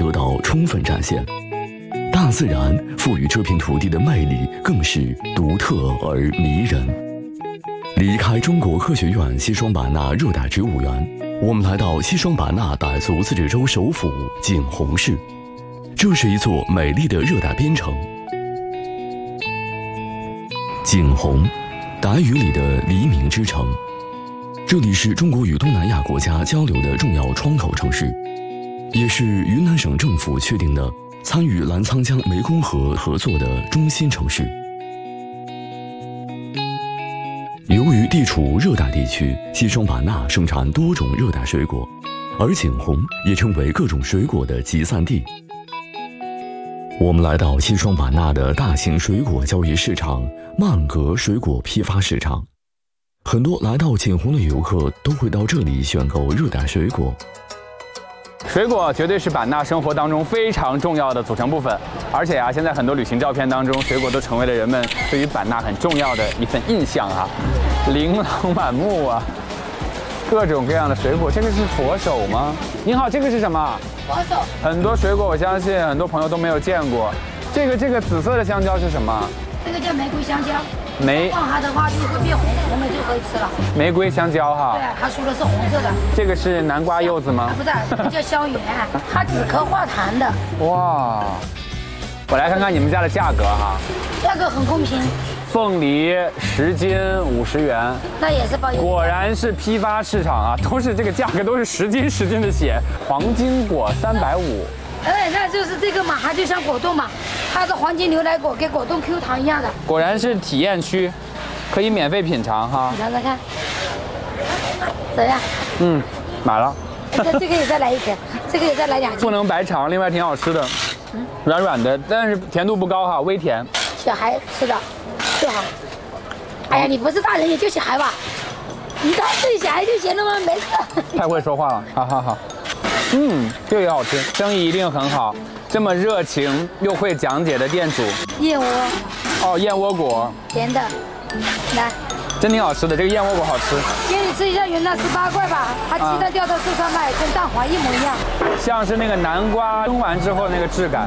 得到充分展现。大自然赋予这片土地的魅力更是独特而迷人。离开中国科学院西双版纳热带植物园，我们来到西双版纳傣族自治州首府景洪市。这是一座美丽的热带边城。景洪，傣语里的黎明之城。这里是中国与东南亚国家交流的重要窗口城市，也是云南省政府确定的参与澜沧江湄公河合作的中心城市。由于地处热带地区，西双版纳盛产多种热带水果，而景洪也成为各种水果的集散地。我们来到西双版纳的大型水果交易市场曼格水果批发市场，很多来到景洪的游客都会到这里选购热带水果。 水果绝对是版纳生活当中非常重要的组成部分，而且现在很多旅行照片当中，水果都成为了人们对于版纳很重要的一份印象琳琅满目各种各样的水果。这个是佛手吗？您好，这个是什么？ 佛手。 很多水果我相信很多朋友都没有见过。这个紫色的香蕉是什么？ 这个叫玫瑰香蕉。 放它的话就会变红，红了就可以吃了。 玫瑰香蕉对，它说的是红色的。 这个是南瓜柚子吗？ 不是，这个叫香橼，它止咳化痰的。 哇，我来看看你们家的价格价格很公平。 凤梨10斤50元， 那也是包邮。 果然是批发市场都是这个价格，都是10斤的写。黄金果350。 那就是这个嘛，它就像果冻嘛，它是黄金牛奶果，跟果冻 Q 糖一样的。 果然是体验区，可以免费品尝你尝尝看，怎样？ 买了。 这个也再来一颗，这个也再来2斤。 不能白尝，另外挺好吃的，软软的，但是甜度不高微甜。 小孩吃的就好。哎呀，你不是大人也就小孩吧？你当自己小孩就行了吗？没事。 太会说话了，好。这个也好吃，生意一定很好。这么热情又会讲解的店主。 燕窝。 燕窝果。 甜的，来。 真挺好吃的，这个燕窝果好吃。 给你吃一下云南18块吧，它鸡蛋掉到树上卖，跟蛋黄一模一样。 像是那个南瓜蒸完之后那个质感。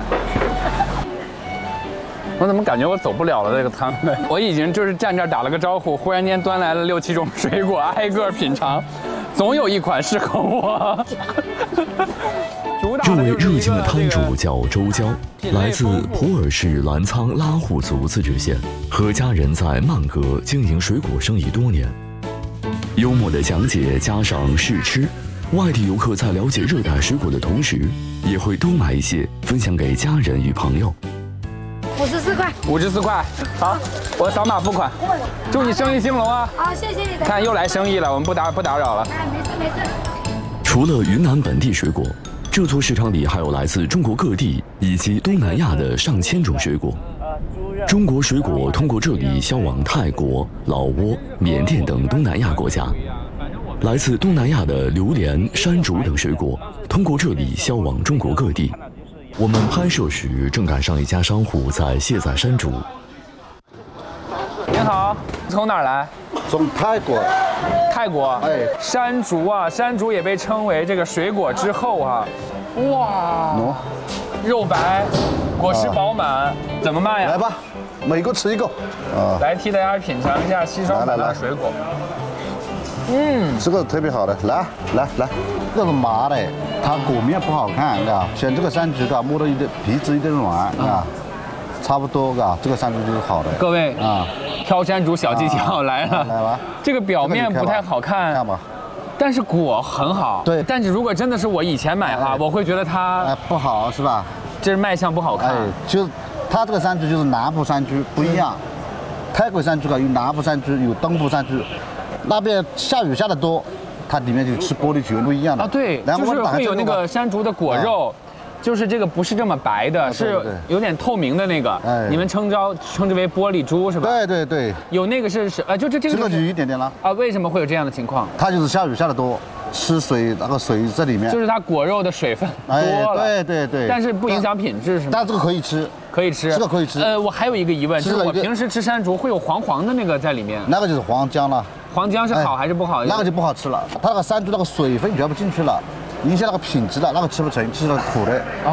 我怎么感觉我走不了了？这个摊位，我已经就是站这儿打了个招呼，忽然间端来了6、7种水果，挨个品尝，总有一款适合我。 这位热情的摊主叫周娇，来自普洱市澜沧拉祜族自治县，和家人在曼格经营水果生意多年。幽默的讲解加上试吃，外地游客在了解热带水果的同时，也会多买一些分享给家人与朋友。 54块 ，54块，好，我扫码付款。祝你生意兴隆啊！ 好，谢谢你的。 看又来生意了，我们不打扰了。 没事。 除了云南本地水果，这座市场里还有来自中国各地以及东南亚的上千种水果。中国水果通过这里销往泰国、老挝、缅甸等东南亚国家。来自东南亚的榴莲、山竹等水果通过这里销往中国各地。我们拍摄时正赶上一家商户在卸载山竹。 您好，从哪儿来？ 从泰国。 泰国，山竹山竹也被称为这个水果之后哇，肉白，果实饱满，怎么卖呀？ 来吧，每个吃一个。 来替大家品尝一下西双版纳水果。 这个特别好的，来，这个是麻的，它果面不好看，选这个山竹摸到皮质有点软，差不多这个山竹就是好的。 各位挑山竹小技巧来了， 来吧。 这个表面不太好看吧， 但是果很好。 对， 但是如果真的是我以前买我会觉得它不好，是吧？ 这是卖相不好看。 就它这个山竹就是南部山竹不一样，泰国山竹有南部山竹，有东部山竹。那边下雨下的多，它里面就吃玻璃全都一样的对，就是会有那个山竹的果肉，就是这个不是这么白的，是有点透明的那个。你们称之为玻璃珠是吧？ 对。有那个是就这个。 这个就一点点了为什么会有这样的情况？ 它就是下雨下的多，吃水那个水在里面， 就是它果肉的水分多了。 对。 但是不影响品质是吗？ 但这个可以吃。这个可以吃。 我还有一个疑问，就是我平时吃山竹会有黄的那个在里面。 那个就是黄姜了。 黄姜是好还是不好？ 那个就不好吃了，它那个山竹那个水分全部进去了，影响那个品质了，那个吃不成，吃了苦的。